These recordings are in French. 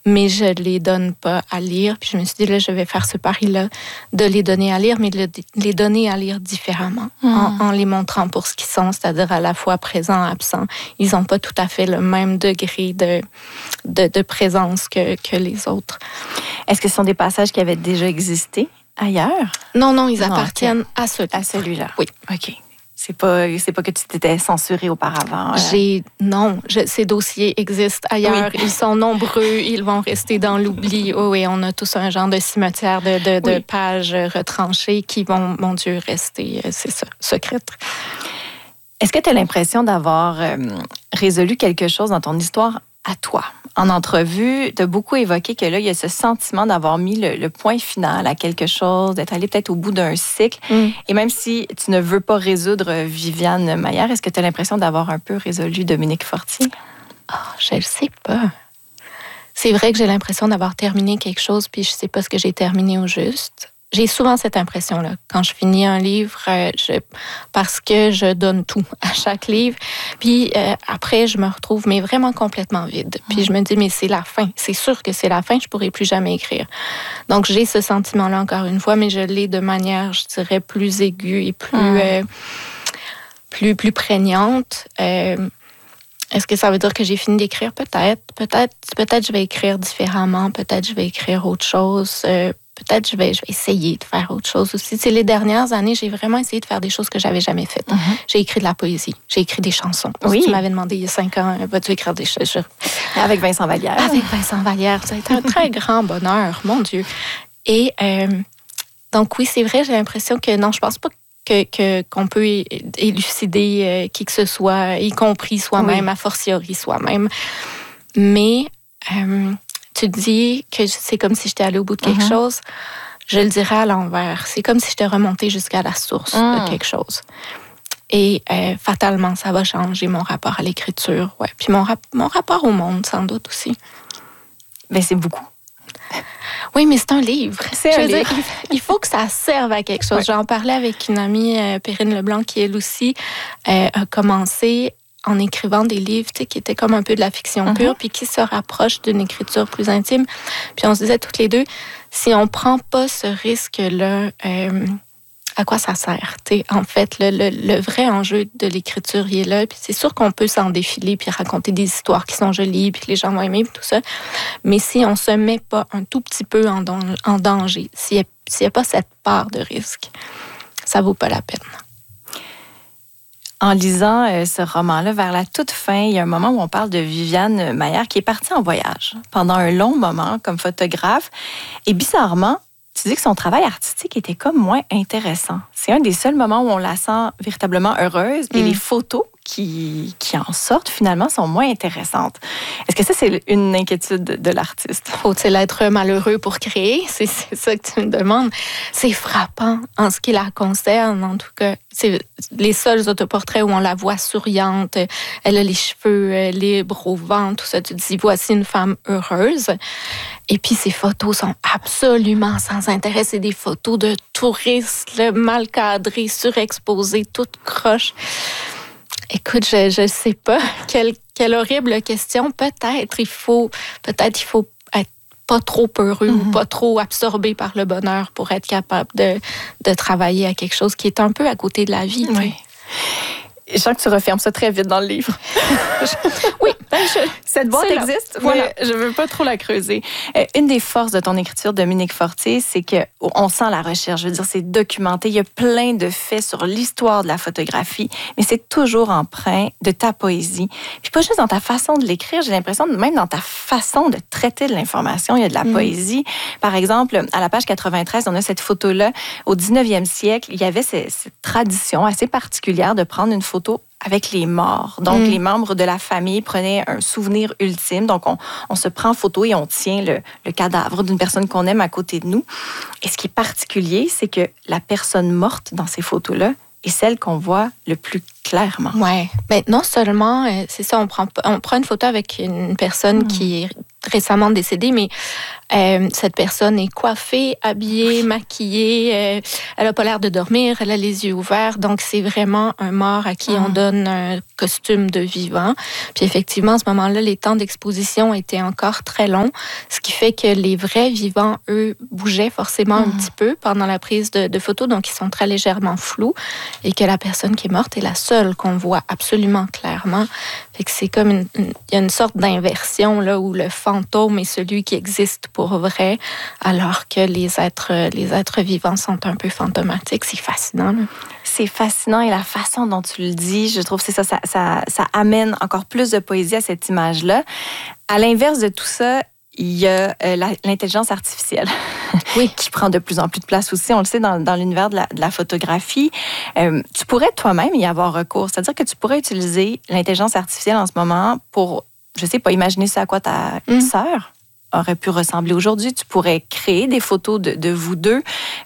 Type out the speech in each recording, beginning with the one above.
mais je les donne pas à lire. Puis je me suis dit, là, je vais faire ce pari-là de les donner à lire, mais de les donner à lire différemment, en les montrant pour ce qu'ils sont, c'est-à-dire à la fois présents, absents. Ils n'ont pas tout à fait le même degré de présence que les autres. Est-ce que ce sont des passages qui avaient déjà existé ailleurs? Non, ils appartiennent à ce livre. À celui-là? Oui. OK. C'est pas que tu t'étais censurée auparavant. Ces dossiers existent ailleurs. Oui. Ils sont nombreux. Ils vont rester dans l'oubli. Oui, on a tous un genre de cimetière de pages retranchées qui vont, mon Dieu, rester, c'est ça, secrètes. Est-ce que tu as l'impression d'avoir résolu quelque chose dans ton histoire à toi? En entrevue, tu as beaucoup évoqué que là, il y a ce sentiment d'avoir mis le point final à quelque chose, d'être allé peut-être au bout d'un cycle. Et même si tu ne veux pas résoudre Viviane Maillard, est-ce que tu as l'impression d'avoir un peu résolu Dominique Fortier? Je ne sais pas. C'est vrai que j'ai l'impression d'avoir terminé quelque chose, puis je ne sais pas ce que j'ai terminé au juste. J'ai souvent cette impression-là. Quand je finis un livre, parce que je donne tout à chaque livre. Puis après, je me retrouve mais vraiment complètement vide. Puis je me dis, mais c'est la fin. C'est sûr que c'est la fin. Je ne pourrai plus jamais écrire. Donc, j'ai ce sentiment-là encore une fois, mais je l'ai de manière, je dirais, plus aiguë et plus prégnante. Est-ce que ça veut dire que j'ai fini d'écrire? Peut-être je vais écrire différemment. Peut-être je vais écrire autre chose. Peut-être je vais essayer de faire autre chose aussi. Les dernières années, j'ai vraiment essayé de faire des choses que j'avais jamais faites. J'ai écrit de la poésie, j'ai écrit des chansons. Oui. Tu m'avais demandé il y a 5 ans, vas-tu écrire des choses? Avec Vincent Vallière. Avec Vincent Vallière, ça a été un très grand bonheur, mon Dieu. Et donc oui, c'est vrai, j'ai l'impression que non, je pense pas qu'on peut élucider qui que ce soit, y compris soi-même, a fortiori soi-même. Mais tu dis que c'est comme si j'étais allée au bout de quelque chose. Je le dirais à l'envers. C'est comme si j'étais remontée jusqu'à la source de quelque chose. Et fatalement, ça va changer mon rapport à l'écriture. Ouais. Puis mon rapport au monde, sans doute aussi. Mais c'est beaucoup. Oui, mais c'est un livre. Dire, il faut que ça serve à quelque chose. Ouais. J'en parlais avec une amie, Perrine Leblanc, qui elle aussi a commencé en écrivant des livres qui étaient comme un peu de la fiction pure, puis qui se rapprochent d'une écriture plus intime. Puis on se disait toutes les deux, si on prend pas ce risque-là, à quoi ça sert? En fait, le vrai enjeu de l'écriture, il est là. Puis c'est sûr qu'on peut s'en défiler, puis raconter des histoires qui sont jolies, puis que les gens vont aimer, puis tout ça. Mais si on se met pas un tout petit peu en danger, s'il y a pas cette part de risque, ça vaut pas la peine. En lisant ce roman-là, vers la toute fin, il y a un moment où on parle de Viviane Maillard qui est partie en voyage pendant un long moment comme photographe. Et bizarrement, tu dis que son travail artistique était comme moins intéressant. C'est un des seuls moments où on la sent véritablement heureuse et les photos qui en sortent, finalement, sont moins intéressantes. Est-ce que ça, c'est une inquiétude de l'artiste? Faut-il être malheureux pour créer? C'est ça que tu me demandes. C'est frappant en ce qui la concerne, en tout cas. C'est les seuls autoportraits où on la voit souriante, elle a les cheveux libres au vent, tout ça. Tu te dis, voici une femme heureuse. Et puis, ces photos sont absolument sans intérêt. C'est des photos de touristes mal cadrées, surexposées, toutes croches. Écoute, je sais pas. Quelle horrible question. Peut-être il faut être pas trop heureux ou pas trop absorbé par le bonheur pour être capable de travailler à quelque chose qui est un peu à côté de la vie. Oui. Je sens que tu refermes ça très vite dans le livre. Oui, cette boîte existe, voilà. Mais je ne veux pas trop la creuser. Une des forces de ton écriture, Dominique Fortier, c'est qu'on sent la recherche. Je veux dire, c'est documenté. Il y a plein de faits sur l'histoire de la photographie, mais c'est toujours empreint de ta poésie. Puis pas juste dans ta façon de l'écrire, j'ai l'impression, même dans ta façon de traiter de l'information, il y a de la poésie. Par exemple, à la page 93, on a cette photo-là. Au 19e siècle, il y avait cette tradition assez particulière de prendre une photo avec les morts. Donc, les membres de la famille prenaient un souvenir ultime. Donc, on se prend en photo et on tient le cadavre d'une personne qu'on aime à côté de nous. Et ce qui est particulier, c'est que la personne morte dans ces photos-là est celle qu'on voit le plus clairement. Oui. Mais non seulement, c'est ça, on prend une photo avec une personne qui est récemment décédée, mais Cette personne est coiffée, habillée, maquillée, elle n'a pas l'air de dormir, elle a les yeux ouverts. Donc, c'est vraiment un mort à qui on donne un costume de vivant. Puis effectivement, à ce moment-là, les temps d'exposition étaient encore très longs, ce qui fait que les vrais vivants, eux, bougeaient forcément un petit peu pendant la prise de photos, donc ils sont très légèrement flous, et que la personne qui est morte est la seule qu'on voit absolument clairement. Fait que c'est comme il y a une sorte d'inversion là où le fantôme est celui qui existe pour vrai, alors que les êtres vivants sont un peu fantomatiques. C'est fascinant, là. C'est fascinant et la façon dont tu le dis, je trouve que c'est ça amène encore plus de poésie à cette image-là. À l'inverse de tout ça, il y a l'intelligence artificielle qui prend de plus en plus de place aussi. On le sait dans l'univers de la photographie. Tu pourrais toi-même y avoir recours. C'est-à-dire que tu pourrais utiliser l'intelligence artificielle en ce moment pour, je sais pas, imaginer ce à quoi ta sœur aurait pu ressembler aujourd'hui. Tu pourrais créer des photos de vous deux.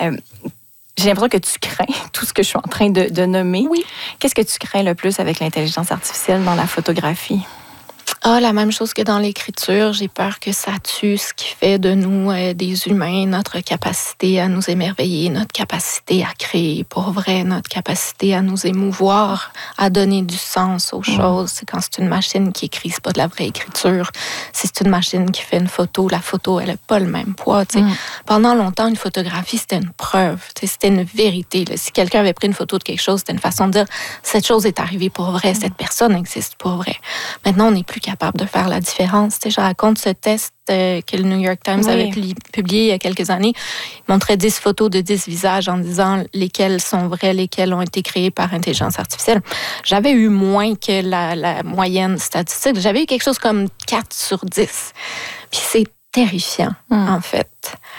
J'ai l'impression que tu crains tout ce que je suis en train de nommer. Oui. Qu'est-ce que tu crains le plus avec l'intelligence artificielle dans la photographie? La même chose que dans l'écriture. J'ai peur que ça tue ce qui fait de nous des humains, notre capacité à nous émerveiller, notre capacité à créer pour vrai, notre capacité à nous émouvoir, à donner du sens aux choses. C'est quand c'est une machine qui écrit, c'est pas de la vraie écriture. Si c'est une machine qui fait une photo, la photo, elle n'a pas le même poids. Pendant longtemps, une photographie, c'était une preuve, c'était une vérité. Là. Si quelqu'un avait pris une photo de quelque chose, c'était une façon de dire cette chose est arrivée pour vrai, cette personne existe pour vrai. Maintenant, on n'est plus capable de faire la différence. Je raconte ce test que le New York Times avait publié il y a quelques années. Il montrait 10 photos de 10 visages en disant lesquels sont vrais, lesquels ont été créés par intelligence artificielle. J'avais eu moins que la moyenne statistique. J'avais eu quelque chose comme 4 sur 10. Puis c'est terrifiant, en fait.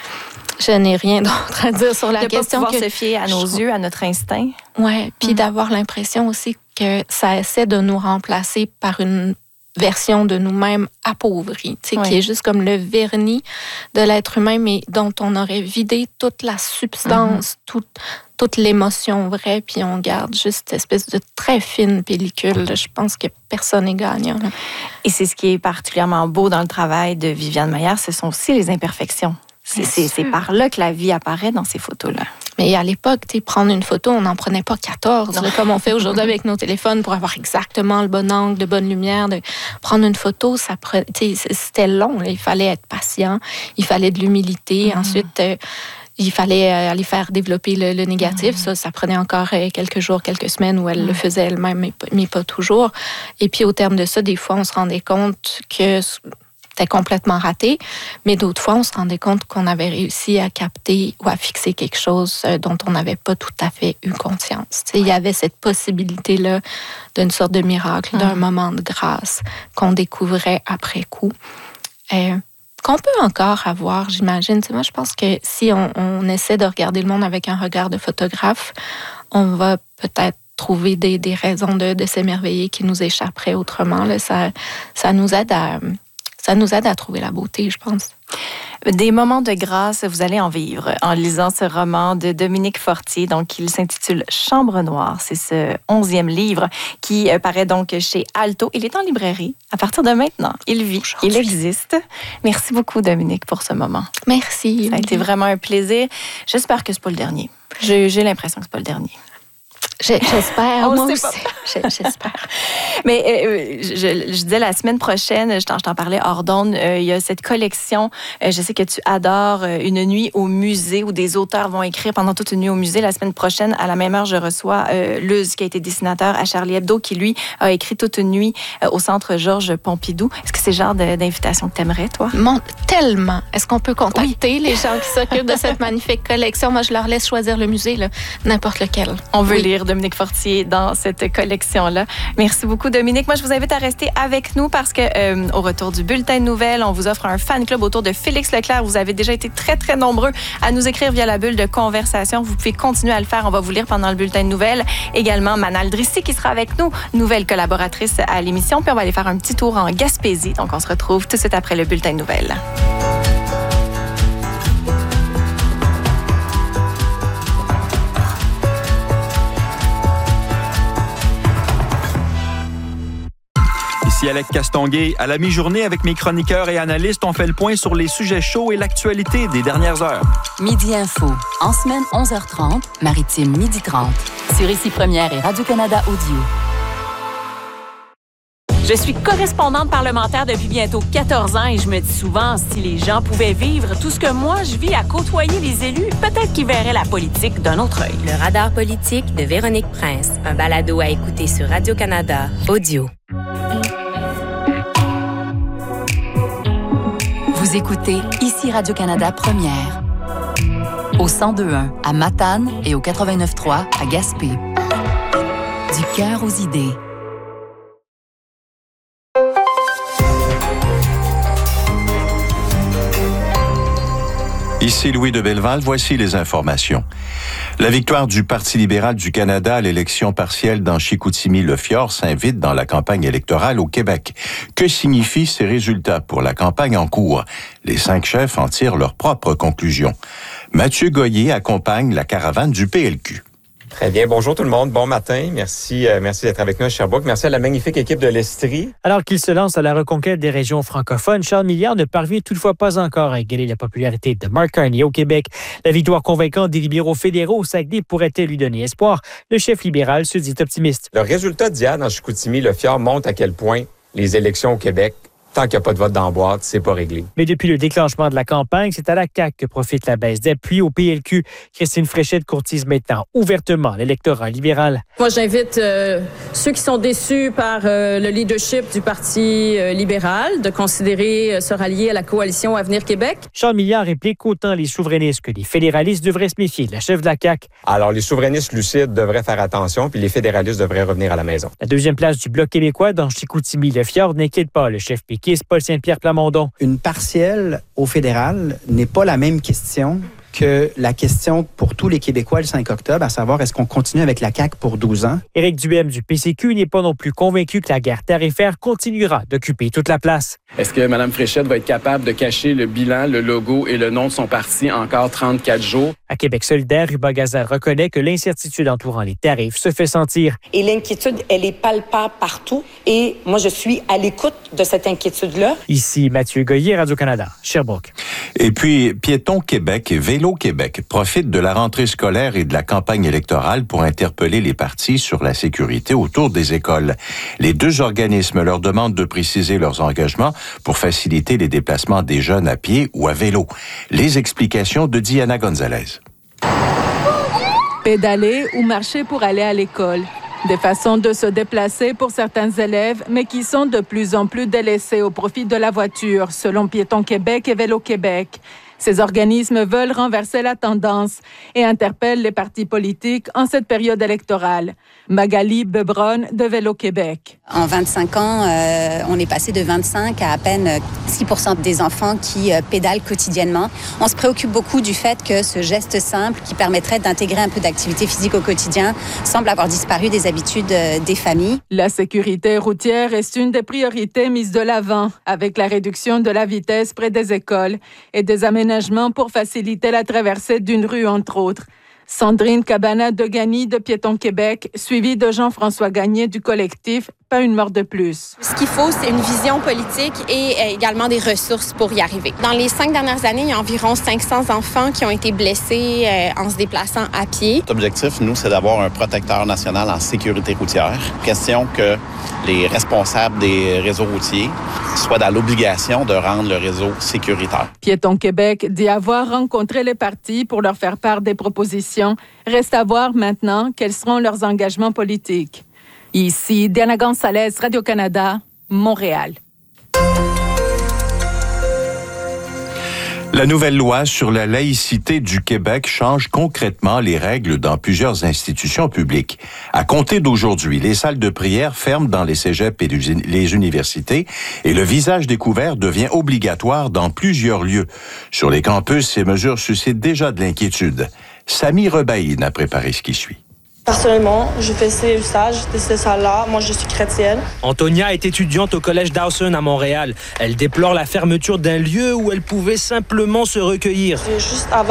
Je n'ai rien d'autre à dire sur la question. De pas pouvoir se fier à nos yeux, à notre instinct. Oui, puis d'avoir l'impression aussi que ça essaie de nous remplacer par une version de nous-mêmes appauvrie, qui est juste comme le vernis de l'être humain, mais dont on aurait vidé toute la substance, toute l'émotion vraie, puis on garde juste cette espèce de très fine pellicule. Je pense que personne n'est gagnant. Là. Et c'est ce qui est particulièrement beau dans le travail de Viviane Maillard, ce sont aussi les imperfections. C'est par là que la vie apparaît dans ces photos-là. Mais à l'époque, prendre une photo, on n'en prenait pas 14, là, comme on fait aujourd'hui avec nos téléphones pour avoir exactement le bon angle, de bonne lumière. Prendre une photo, c'était long. Là. Il fallait être patient, il fallait de l'humilité. Ensuite, il fallait aller faire développer le négatif. Ça prenait encore quelques jours, quelques semaines où elle le faisait elle-même, mais pas toujours. Et puis, au terme de ça, des fois, on se rendait compte que c'était complètement raté, mais d'autres fois, on se rendait compte qu'on avait réussi à capter ou à fixer quelque chose dont on n'avait pas tout à fait eu conscience. Il y avait cette possibilité-là d'une sorte de miracle, d'un moment de grâce qu'on découvrait après coup. Qu'on peut encore avoir, j'imagine. Moi, je pense que si on essaie de regarder le monde avec un regard de photographe, on va peut-être trouver des raisons de s'émerveiller qui nous échapperaient autrement. Là. Ça nous aide à trouver la beauté, je pense. Des moments de grâce, vous allez en vivre en lisant ce roman de Dominique Fortier. Donc, il s'intitule Chambre noire. C'est ce 11e livre qui paraît donc chez Alto. Il est en librairie à partir de maintenant. Il vit, il existe. Merci beaucoup, Dominique, pour ce moment. Merci. Ça a été vraiment un plaisir. J'espère que c'est pas le dernier. J'ai l'impression que c'est pas le dernier. J'espère, moi aussi. J'espère. Mais je disais la semaine prochaine, je t'en parlais hors d'onde, il y a cette collection, je sais que tu adores Une nuit au musée où des auteurs vont écrire pendant toute une nuit au musée. La semaine prochaine, à la même heure, je reçois Luz, qui a été dessinateur à Charlie Hebdo, qui lui a écrit toute une nuit au Centre Georges Pompidou. Est-ce que c'est le genre d'invitation que tu aimerais, toi? Tellement. Est-ce qu'on peut contacter les gens qui s'occupent de cette magnifique collection? Moi, je leur laisse choisir le musée, là, n'importe lequel. On veut lire Dominique Fortier dans cette collection-là. Merci beaucoup, Dominique. Moi, je vous invite à rester avec nous parce que au retour du bulletin de nouvelles, on vous offre un fan club autour de Félix Leclerc. Vous avez déjà été très, très nombreux à nous écrire via la bulle de conversation. Vous pouvez continuer à le faire. On va vous lire pendant le bulletin de nouvelles. Également, Manal Drissi qui sera avec nous, nouvelle collaboratrice à l'émission. Puis on va aller faire un petit tour en Gaspésie. Donc, on se retrouve tout de suite après le bulletin de nouvelles. Ici Alec Castonguay. À la mi-journée, avec mes chroniqueurs et analystes, on fait le point sur les sujets chauds et l'actualité des dernières heures. Midi Info. En semaine, 11h30, Maritime, 12h30. Sur Ici Première et Radio-Canada Audio. Je suis correspondante parlementaire depuis bientôt 14 ans et je me dis souvent, si les gens pouvaient vivre tout ce que moi je vis à côtoyer les élus, peut-être qu'ils verraient la politique d'un autre œil. Le radar politique de Véronique Prince, un balado à écouter sur Radio-Canada Audio. Vous écoutez Ici Radio-Canada Première. Au 102.1 à Matane et au 89.3 à Gaspé. Du cœur aux idées. Ici Louis de Belleval, voici les informations. La victoire du Parti libéral du Canada à l'élection partielle dans Chicoutimi-Le-Fjord s'invite dans la campagne électorale au Québec. Que signifient ces résultats pour la campagne en cours? Les 5 chefs en tirent leurs propres conclusions. Mathieu Goyer accompagne la caravane du PLQ. Très bien. Bonjour tout le monde. Bon matin. Merci d'être avec nous à Sherbrooke. Merci à la magnifique équipe de l'Estrie. Alors qu'il se lance à la reconquête des régions francophones, Charles Milliard ne parvient toutefois pas encore à égaler la popularité de Mark Carney au Québec. La victoire convaincante des libéraux fédéraux au Saguenay pourrait-elle lui donner espoir? Le chef libéral se dit optimiste. Le résultat d'hier dans Chicoutimi-Le-Fjord montre à quel point les élections au Québec, tant qu'il n'y a pas de vote dans la boîte, c'est pas réglé. Mais depuis le déclenchement de la campagne, c'est à la CAQ que profite la baisse d'appui au PLQ. Christine Fréchette courtise maintenant ouvertement l'électorat libéral. Moi, j'invite ceux qui sont déçus par le leadership du Parti libéral de considérer se rallier à la coalition Avenir Québec. Charles Milliard réplique qu'autant les souverainistes que les fédéralistes devraient se méfier de la chef de la CAQ. Alors, les souverainistes lucides devraient faire attention, puis les fédéralistes devraient revenir à la maison. La deuxième place du Bloc québécois dans Chicoutimi-Le-Fjord n'inquiète pas le chef péquiste Paul Saint-Pierre Plamondon. Une partielle au fédéral n'est pas la même question que la question pour tous les Québécois le 5 octobre, à savoir est-ce qu'on continue avec la CAQ pour 12 ans? Éric Duhem du PCQ n'est pas non plus convaincu que la guerre tarifaire continuera d'occuper toute la place. Est-ce que Mme Fréchette va être capable de cacher le bilan, le logo et le nom de son parti encore 34 jours? À Québec solidaire, Hubert Gazal reconnaît que l'incertitude entourant les tarifs se fait sentir. Et l'inquiétude, elle est palpable partout. Et moi, je suis à l'écoute de cette inquiétude-là. Ici Mathieu Goyer, Radio-Canada, Sherbrooke. Et puis, Piétons Québec et Vélo Québec profitent de la rentrée scolaire et de la campagne électorale pour interpeller les partis sur la sécurité autour des écoles. Les 2 organismes leur demandent de préciser leurs engagements pour faciliter les déplacements des jeunes à pied ou à vélo. Les explications de Diana Gonzalez. Pédaler ou marcher pour aller à l'école. Des façons de se déplacer pour certains élèves, mais qui sont de plus en plus délaissées au profit de la voiture, selon Piétons Québec et Vélo Québec. Ces organismes veulent renverser la tendance et interpellent les partis politiques en cette période électorale. Magali Bebron de Vélo Québec. En 25 ans, on est passé de 25 à peine 6% des enfants qui pédalent quotidiennement. On se préoccupe beaucoup du fait que ce geste simple qui permettrait d'intégrer un peu d'activité physique au quotidien semble avoir disparu des habitudes des familles. La sécurité routière est une des priorités mises de l'avant avec la réduction de la vitesse près des écoles et des aménagements pour faciliter la traversée d'une rue, entre autres. Sandrine Cabana-Degani de Piétons Québec, suivie de Jean-François Gagné du collectif Pas une mort de plus. Ce qu'il faut, c'est une vision politique et également des ressources pour y arriver. Dans les 5 dernières années, il y a environ 500 enfants qui ont été blessés en se déplaçant à pied. L'objectif, nous, c'est d'avoir un protecteur national en sécurité routière. Question que les responsables des réseaux routiers soient dans l'obligation de rendre le réseau sécuritaire. Piétons Québec dit avoir rencontré les partis pour leur faire part des propositions. Reste à voir maintenant quels seront leurs engagements politiques. Ici, Diana Gonzalez, Radio-Canada, Montréal. La nouvelle loi sur la laïcité du Québec change concrètement les règles dans plusieurs institutions publiques. À compter d'aujourd'hui, les salles de prière ferment dans les cégeps et les universités et le visage découvert devient obligatoire dans plusieurs lieux. Sur les campus, ces mesures suscitent déjà de l'inquiétude. Samy Rebaïne a préparé ce qui suit. Personnellement, je fais ces stages de ces salles-là. Moi, je suis chrétienne. Antonia est étudiante au collège Dawson à Montréal. Elle déplore la fermeture d'un lieu où elle pouvait simplement se recueillir. Je veux juste avoir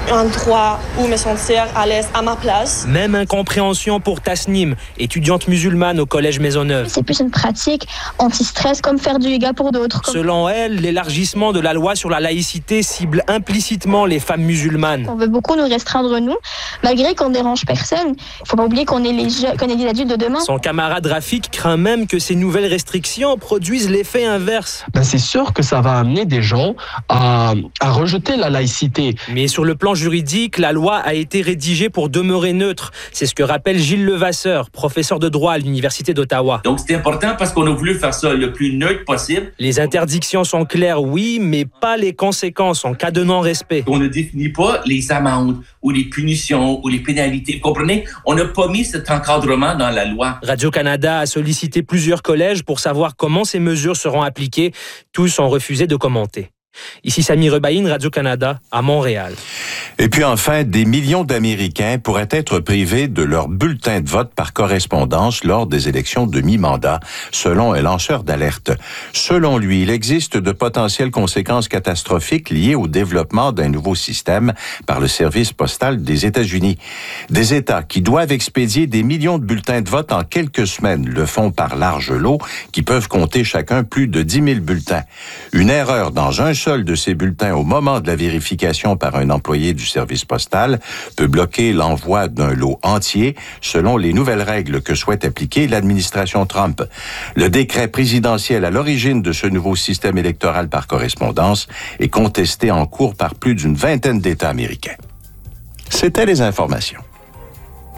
un endroit où me sentir à l'aise à ma place. Même incompréhension pour Tasnim, étudiante musulmane au collège Maisonneuve. C'est plus une pratique anti-stress comme faire du yoga pour d'autres. Selon elle, l'élargissement de la loi sur la laïcité cible implicitement les femmes musulmanes. On veut beaucoup nous restreindre nous, malgré qu'on dérange personne. Il faut pas oublier qu'on est des adultes de demain. Son camarade Rafik craint même que ces nouvelles restrictions produisent l'effet inverse. C'est sûr que ça va amener des gens à rejeter la laïcité. Mais sur le plan juridique, la loi a été rédigée pour demeurer neutre. C'est ce que rappelle Gilles Levasseur, professeur de droit à l'Université d'Ottawa. Donc c'est important parce qu'on a voulu faire ça le plus neutre possible. Les interdictions sont claires, oui, mais pas les conséquences en cas de non-respect. On ne définit pas les amendes ou les punitions ou les pénalités. Vous comprenez? On n'a pas mis cet encadrement dans la loi. Radio-Canada a sollicité plusieurs collèges pour savoir comment ces mesures seront appliquées. Tous ont refusé de commenter. Ici Sami Rebaïn, Radio-Canada, à Montréal. Et puis enfin, des millions d'Américains pourraient être privés de leur bulletin de vote par correspondance lors des élections de mi-mandat, selon un lanceur d'alerte. Selon lui, il existe de potentielles conséquences catastrophiques liées au développement d'un nouveau système par le service postal des États-Unis. Des États qui doivent expédier des millions de bulletins de vote en quelques semaines le font par large lot, qui peuvent compter chacun plus de 10 000 bulletins. Une erreur dans un seul de ces bulletins au moment de la vérification par un employé du service postal peut bloquer l'envoi d'un lot entier selon les nouvelles règles que souhaite appliquer l'administration Trump. Le décret présidentiel à l'origine de ce nouveau système électoral par correspondance est contesté en cours par plus d'une vingtaine d'États américains. C'était les informations.